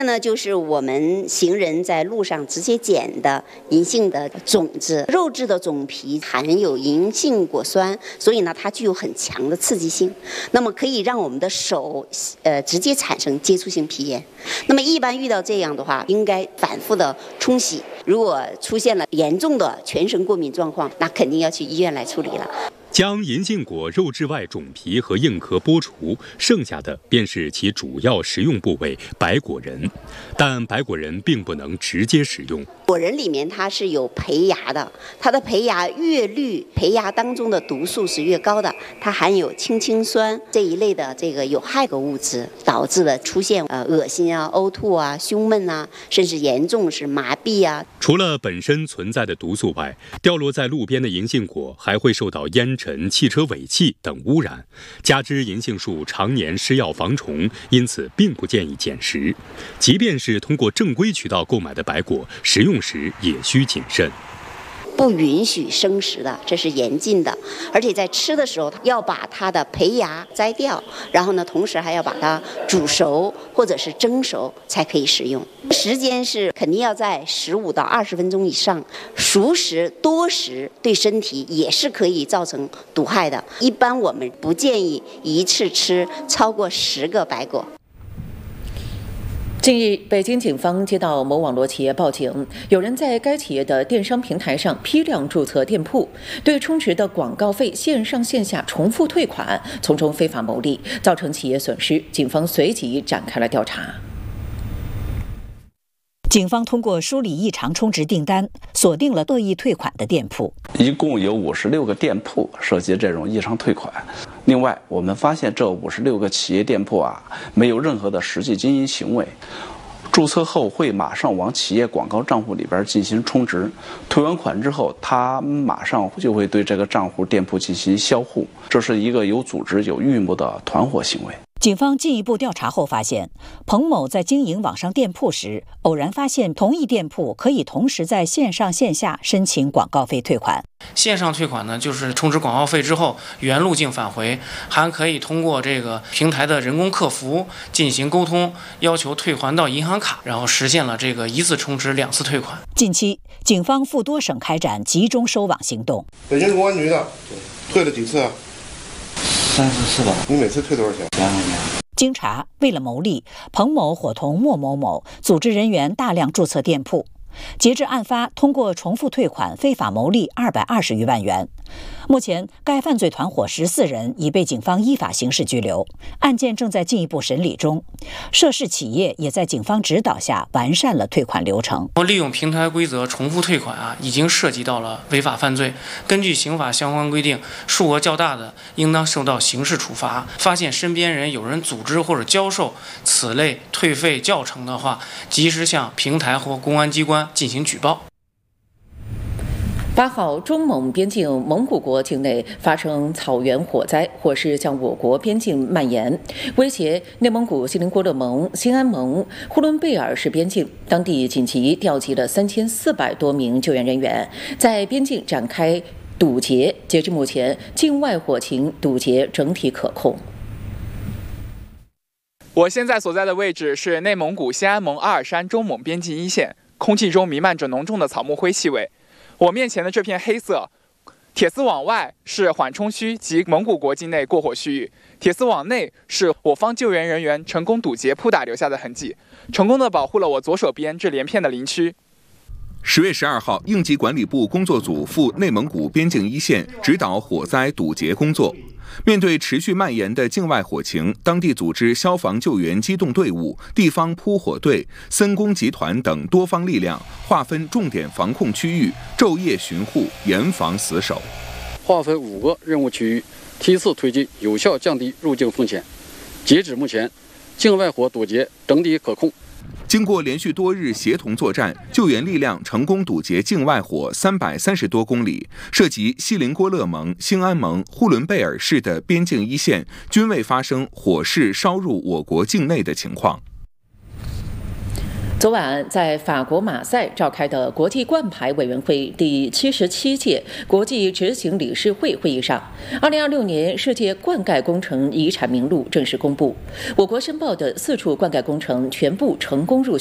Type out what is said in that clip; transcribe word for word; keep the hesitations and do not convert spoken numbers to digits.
呢，就是我们行人在路上直接捡的银杏的种子，肉质的种皮含有银杏果酸，所以呢，它具有很强的刺激性，那么可以让我们的手呃直接产生接触性皮炎。那么一般遇到这样的话，应该反复的冲洗。如果出现了严重的全身过敏状况，那肯定要去医院来处理了。 将银杏果肉质外种皮和硬壳剥除，剩下的便是其主要食用部位白果仁，但白果仁并不能直接食用。 果仁里面它是有胚芽的，它的胚芽越绿，胚芽当中的毒素是越高的，它含有氢氰酸这一类的这个有害的物质，导致的出现呃恶心啊、呕吐啊、胸闷啊，甚至严重是麻痹啊。 除了本身存在的毒素外，掉落在路边的银杏果还会受到烟尘、汽车尾气等污染，加之银杏树常年施药防虫，因此并不建议捡食。即便是通过正规渠道购买的白果，食用时也需谨慎。 不允许生食的，这是严禁的。而且在吃的时候，要把它的胚芽摘掉，然后呢，同时还要把它煮熟或者是蒸熟才可以食用。时间是肯定要在十五到二十分钟以上。熟食多食对身体也是可以造成毒害的。一般我们不建议一次吃超过十个白果。 近日，北京警方接到某网络企业报警，有人在该企业的电商平台上批量注册店铺，对充值的广告费线上线下重复退款，从中非法牟利，造成企业损失。警方随即展开了调查。 警方通过梳理异常充值订单，锁定了恶意退款的店铺。 一共有五十六个店铺涉及这种异常退款。另外，我们发现这五十六个企业店铺啊，没有任何的实际经营行为。注册后会马上往企业广告账户里边进行充值，退完款之后，他马上就会对这个账户店铺进行销户。这是一个有组织、有预谋的团伙行为。 警方进一步调查后发现，彭某在经营网上店铺时，偶然发现同一店铺可以同时在线上线下申请广告费退款。 线上退款呢，就是充值广告费之后原路径返回，还可以通过这个平台的人工客服进行沟通，要求退还到银行卡，然后实现了这个一次充值两次退款。 近期，警方赴多省开展集中收网行动。 北京公安局的，退了几次啊？ 三四次吧。 你每次退多少钱？ 两百元。 经查，为了牟利，彭某伙同莫某某组织人员大量注册店铺。截至案发，通过重复退款非法牟利二百二十余万元。目前，该犯罪团伙十四人已被警方依法刑事拘留，案件正在进一步审理中。涉事企业也在警方指导下完善了退款流程。 利用平台规则重复退款啊，已经涉及到了违法犯罪。根据刑法相关规定，数额较大的，应当受到刑事处罚。发现身边人有人组织或者教授此类退费教程的话，及时向平台或公安机关进行举报。 八号，中蒙边境蒙古国境内发生草原火灾，火势向我国边境蔓延，威胁内蒙古锡林郭勒盟、兴安盟、呼伦贝尔市边境。当地紧急调集了三千四百多名救援人员，在边境展开堵截。截至目前，境外火情堵截整体可控。 我现在所在的位置是内蒙古兴安盟阿尔山中蒙边境一线，空气中弥漫着浓重的草木灰气味。我面前的这片黑色铁丝网外是缓冲区及蒙古国境内过火区域，铁丝网内是我方救援人员成功堵截扑打留下的痕迹，成功的保护了我左手边这连片的林区。 十月十二号，应急管理部工作组赴内蒙古边境一线指导火灾堵截工作。面对持续蔓延的境外火情，当地组织消防救援机动队伍、地方扑火队、森工集团等多方力量，划分重点防控区域，昼夜巡护，严防死守。 划分五个任务区域，梯次推进，有效降低入境风险。截止目前，境外火堵截整体可控。 经过连续多日协同作战，救援力量成功堵截境外火三百三十多公里，涉及锡林郭勒盟、兴安盟、呼伦贝尔市的边境一线，均未发生火势烧入我国境内的情况。 昨晚在法国马赛召开的国际冠牌委员会第七十七届国际执行理事会会议上，二零二六年世界灌溉工程遗产名录正式公布。我国申报的四处灌溉工程全部成功入选。